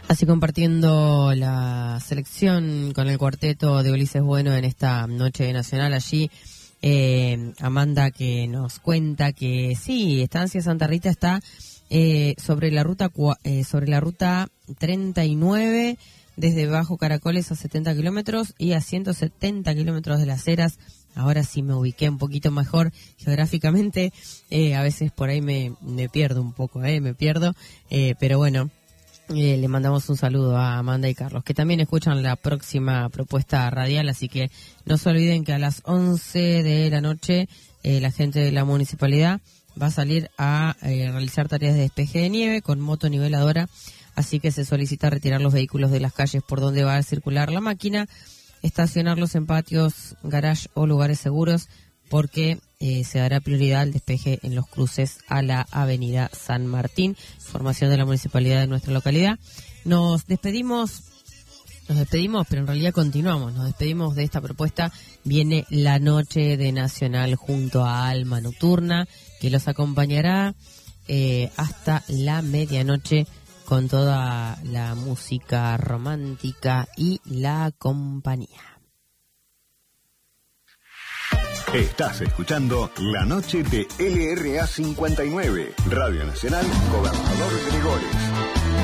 Así compartiendo la selección con el cuarteto de Ulises Bueno en esta noche nacional allí. Amanda que nos cuenta que sí, Estancia Santa Rita está sobre la ruta 39 desde Bajo Caracoles a 70 kilómetros y a 170 kilómetros de Las Heras. Ahora sí me ubiqué un poquito mejor geográficamente. A veces por ahí me pierdo un poco, pero bueno. Le mandamos un saludo a Amanda y Carlos, que también escuchan la próxima propuesta radial, así que no se olviden que a las 11 de la noche la gente de la municipalidad va a salir a realizar tareas de despeje de nieve con motoniveladora, así que se solicita retirar los vehículos de las calles por donde va a circular la máquina, estacionarlos en patios, garage o lugares seguros, porque se dará prioridad al despeje en los cruces a la avenida San Martín. Información de la municipalidad de nuestra localidad. Nos despedimos, pero en realidad continuamos. Nos despedimos de esta propuesta. Viene la noche de Nacional junto a Alma Nocturna, que los acompañará hasta la medianoche con toda la música romántica y la compañía. Estás escuchando La Noche de LRA 59, Radio Nacional, Gobernador Gregores.